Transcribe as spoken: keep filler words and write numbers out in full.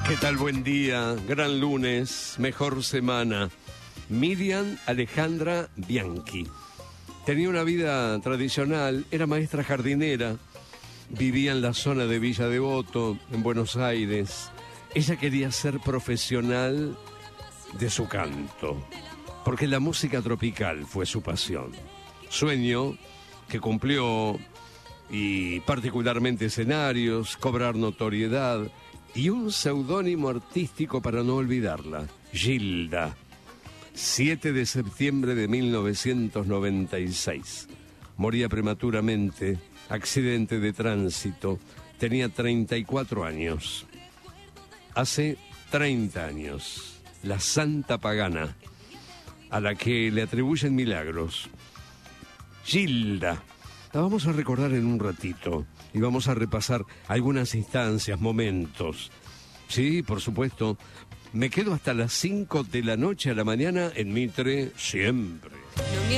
¿Qué tal? Buen día, gran lunes, mejor semana. Miriam Alejandra Bianchi. Tenía una vida tradicional, era maestra jardinera, vivía en la zona de Villa Devoto, en Buenos Aires. Ella quería ser profesional de su canto, porque la música tropical fue su pasión. Sueño que cumplió, y particularmente escenarios, cobrar notoriedad y un seudónimo artístico para no olvidarla, Gilda. siete de septiembre de mil novecientos noventa y seis. Moría prematuramente, accidente de tránsito, tenía treinta y cuatro años. Hace treinta años, la Santa Pagana, a la que le atribuyen milagros. Gilda, la vamos a recordar en un ratito y vamos a repasar algunas instancias, momentos. Sí, por supuesto, me quedo hasta las cinco de la noche a la mañana en Mitre siempre.